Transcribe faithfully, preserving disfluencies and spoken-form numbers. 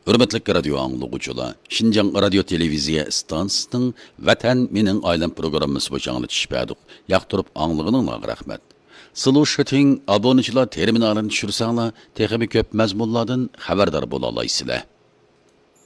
Hürmetli radio anlıqçılar, Şinjan Radio Televiziya stansiyasının Vatan Mening Oilam programmasi boşanlı tişbədik. Yaqtırıp anlığınızga rahmet. Sıluşuting abonechilar terminalini tushirsanlar, texmi ko'p mazmunlardan xabardor bo'la olasizlar.